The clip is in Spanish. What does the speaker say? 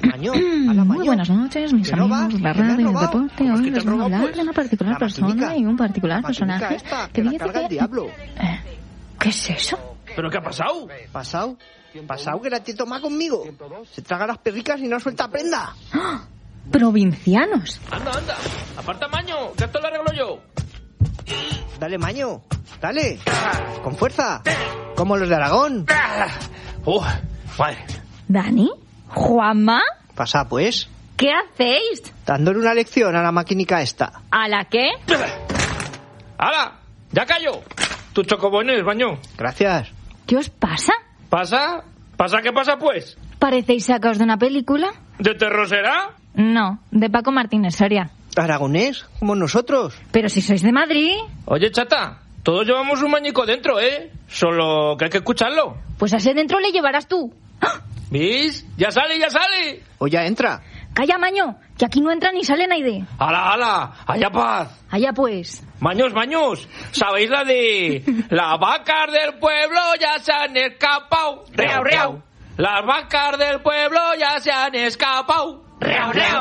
Maño, a la Muy buenas noches, mis ¿Que no amigos, vas? la ¿Que me has radio y el robado? deporte. ¿Cómo es Hoy que te les has voy a robado, hablar pues? de una particular La persona maquinita. y un particular La maquinita personaje esta, que que la dice carga el que... diablo. ¿Qué es eso? ¿Pero qué ha pasado? ¿Pasado? ¿Pasado que la te toma conmigo? Se traga las perricas y no suelta prenda. ¡Ah! Provincianos. Anda, aparta, Maño, que esto lo arreglo yo. Dale, Maño, dale. Con fuerza. Como los de Aragón. Madre. ¿Dani? ¿Juanma? Pasa, pues. ¿Qué hacéis? Dándole una lección a la maquinica esta. ¿A la qué? ¡Hala! ¡Ya cayó! Tus chocobones, Maño. Gracias. ¿Qué os pasa? ¿Pasa? ¿Pasa qué pasa, pues? ¿Parecéis sacados de una película? ¿De terror será? No, de Paco Martínez Soria. Aragonés, como nosotros. Pero si sois de Madrid, Oye, chata, todos llevamos un mañico dentro, ¿eh? Solo que hay que escucharlo. pues a ese dentro le llevarás tú. ¡Ah! ¿Vis? ¡Ya sale, ya sale! O ya entra. Calla, Maño, que aquí no entra ni sale nadie. ¡Hala! ¡Haya paz! Allá pues. Maños, ¿sabéis la de... Las vacas del pueblo ya se han escapado? ¡Reau! Las vacas del pueblo ya se han escapado. ¡Reau!